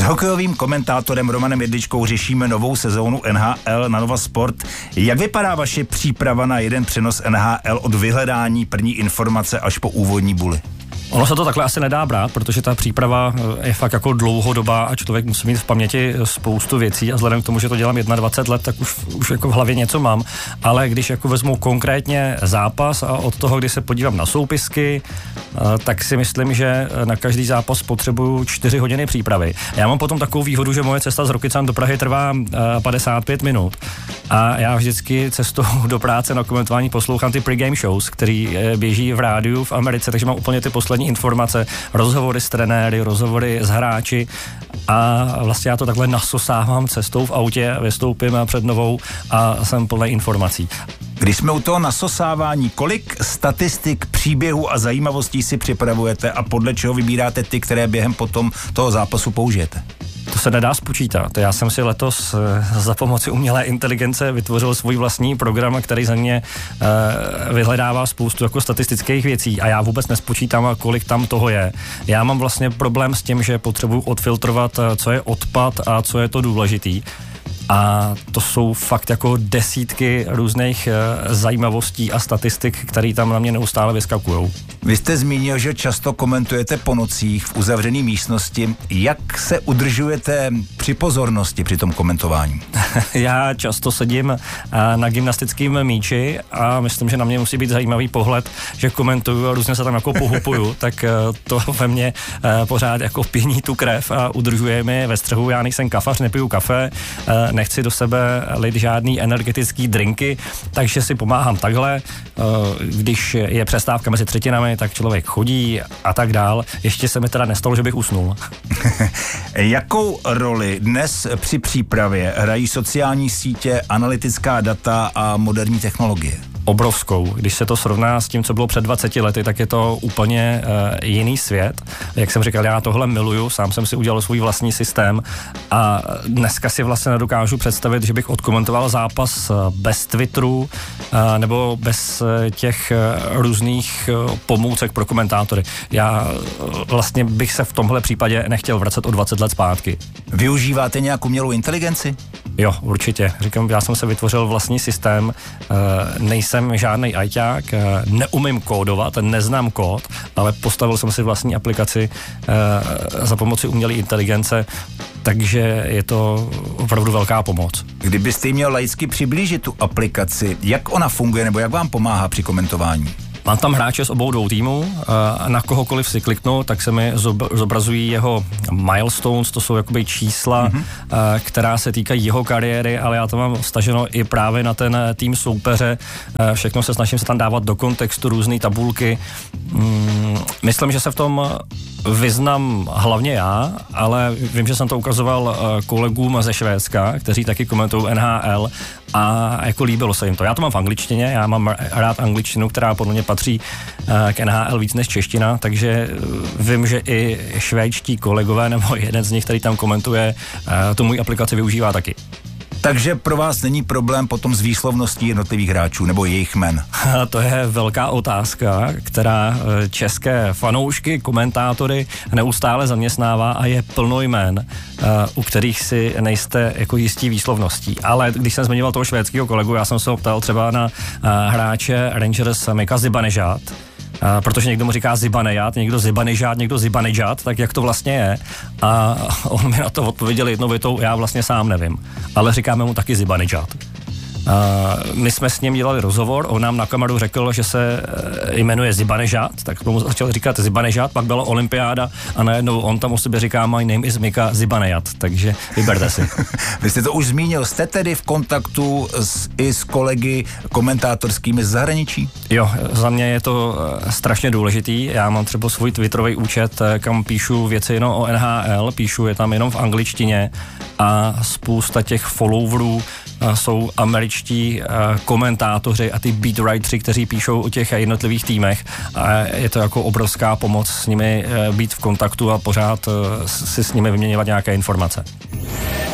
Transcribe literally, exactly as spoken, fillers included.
hokejovým komentátorem Romanem Jedličkou řešíme novou sezónu N H L na Nova Sport. Jak vypadá vaše příprava na jeden přenos N H L od vyhledání první informace až po úvodní buly? Ono se to takhle asi nedá brát, protože ta příprava je fakt jako dlouhodobá a člověk musí mít v paměti spoustu věcí a vzhledem k tomu, že to dělám dvacet jedna let, tak už, už jako v hlavě něco mám, ale když jako vezmu konkrétně zápas a od toho, kdy se podívám na soupisky, tak si myslím, že na každý zápas potřebuju čtyři hodiny přípravy. Já mám potom takovou výhodu, že moje cesta z Rokycan do Prahy trvá padesát pět minut a já vždycky cestou do práce na komentování poslouchám ty pregame shows, který běží v rádiu v Americe, takže mám úplně ty poslední informace, rozhovory s trenéry, rozhovory s hráči a vlastně já to takhle nasosávám cestou v autě, vystoupím před novou a jsem plný informací. Když jsme u toho nasosávání, kolik statistik, příběhů a zajímavostí si připravujete a podle čeho vybíráte ty, které během potom toho zápasu použijete? To se nedá spočítat. Já jsem si letos za pomoci umělé inteligence vytvořil svůj vlastní program, který za mě e, vyhledává spoustu jako statistických věcí a já vůbec nespočítám, kolik tam toho je. Já mám vlastně problém s tím, že potřebuji odfiltrovat, co je odpad a co je to důležitý. A to jsou fakt jako desítky různých e, zajímavostí a statistik, které tam na mě neustále vyskakujou. Vy jste zmínil, že často komentujete po nocích v uzavřené místnosti. Jak se udržujete při pozornosti při tom komentování? Já často sedím na gymnastickém míči a myslím, že na mě musí být zajímavý pohled, že komentuju a různě se tam jako pohupuju, tak to ve mně pořád jako pění tu krev a udržuje mi ve střehu. Já nejsem kafař, nepiju kafe, nechci do sebe lít žádný energetický drinky, takže si pomáhám takhle. Když je přestávka mezi třetinami, tak člověk chodí a tak dál. Ještě se mi teda nestalo, že bych usnul. Jakou roli dnes při přípravě hrají sociální sítě, analytická data a moderní technologie? Obrovskou. Když se to srovná s tím, co bylo před dvaceti lety, tak je to úplně uh, jiný svět. Jak jsem říkal, já tohle miluju, sám jsem si udělal svůj vlastní systém a dneska si vlastně nedokážu představit, že bych odkomentoval zápas bez Twitteru uh, nebo bez uh, těch uh, různých uh, pomůcek pro komentátory. Já uh, vlastně bych se v tomhle případě nechtěl vracet o dvacet let zpátky. Využíváte nějakou umělou inteligenci? Jo, určitě. Říkám, já jsem se vytvořil vlastní systém, uh, nejsem Jsem žádnej ajťák, neumím kódovat, neznám kód, ale postavil jsem si vlastní aplikaci e, za pomoci umělé inteligence, takže je to opravdu velká pomoc. Kdybyste jí měl laicky přiblížit tu aplikaci, jak ona funguje nebo jak vám pomáhá při komentování? Mám tam hráče z obou dvou týmů, na kohokoliv si kliknu, tak se mi zobrazují jeho milestones, to jsou jakoby čísla, mm-hmm. která se týkají jeho kariéry, ale já to mám staženo i právě na ten tým soupeře. Všechno se snažím se tam dávat do kontextu, různé tabulky. Myslím, že se v tom vyznám hlavně já, ale vím, že jsem to ukazoval kolegům ze Švédska, kteří taky komentují N H L a jako líbilo se jim to. Já to mám v angličtině, já mám rád angličtinu, která podle mě patří k N H L víc než čeština, takže vím, že i švédští kolegové nebo jeden z nich, který tam komentuje, tu můj aplikaci využívá taky. Takže pro vás není problém potom s výslovností jednotlivých hráčů nebo jejich jmen? To je velká otázka, která české fanoušky, komentátory neustále zaměstnává a je plno jmen, u kterých si nejste jako jistí výslovností. Ale když jsem zmiňoval toho švédského kolegu, já jsem se ho ptal třeba na hráče Rangers Mika Zibanejad, Uh, protože někdo mu říká Zibanejad, někdo Zibanejad, někdo Zibanejad, tak jak to vlastně je. A on mi na to odpověděl jednou větou, já vlastně sám nevím, ale říkáme mu taky Zibanejad. Uh, my jsme s ním dělali rozhovor, on nám na kameru řekl, že se uh, jmenuje Zibanejad, tak tomu začal říkat Zibanejad, pak byla olympiáda a najednou on tam o sobě říká my name is Mika Zibanejad, takže vyberte si. Vy jste to už zmínil, jste tedy v kontaktu s, i s kolegy komentátorskými z zahraničí? Jo, za mě je to uh, strašně důležitý, já mám třeba svůj twitterový účet, kam píšu věci jenom o N H L, píšu je tam jenom v angličtině a spousta těch followerů jsou američtí komentátoři a ty beat writeri, kteří píšou o těch jednotlivých týmech a je to jako obrovská pomoc s nimi být v kontaktu a pořád si s nimi vyměňovat nějaké informace.